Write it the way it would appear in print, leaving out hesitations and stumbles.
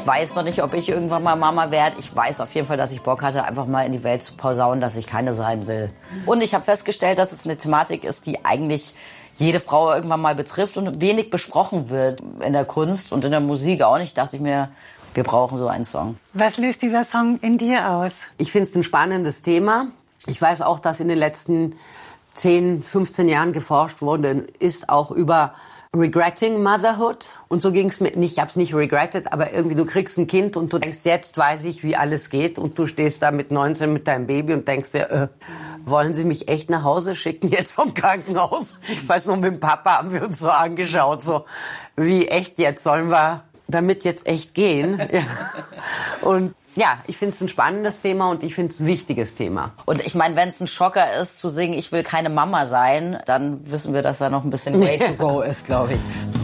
weiß noch nicht, ob ich irgendwann mal Mama werde. Ich weiß auf jeden Fall, dass ich Bock hatte, einfach mal in die Welt zu posaunen, dass ich keine sein will. Und ich habe festgestellt, dass es eine Thematik ist, die eigentlich jede Frau irgendwann mal betrifft und wenig besprochen wird in der Kunst und in der Musik auch nicht. Dachte ich mir, wir brauchen so einen Song. Was löst dieser Song in dir aus? Ich finde es ein spannendes Thema. Ich weiß auch, dass in den letzten 10, 15 Jahren geforscht worden ist, auch über Regretting Motherhood. Und so ging es mir nicht, ich habe es nicht regretted, aber irgendwie du kriegst ein Kind und du denkst, jetzt weiß ich, wie alles geht. Und du stehst da mit 19 mit deinem Baby und denkst dir, wollen Sie mich echt nach Hause schicken jetzt vom Krankenhaus? Ich weiß noch, mit dem Papa haben wir uns so angeschaut, so wie echt jetzt, sollen wir damit jetzt echt gehen? Ja. Und ja, ich finde es ein spannendes Thema und ich finde es ein wichtiges Thema. Und ich meine, wenn es ein Schocker ist, zu singen, ich will keine Mama sein, dann wissen wir, dass da noch ein bisschen way to go ist, glaube ich.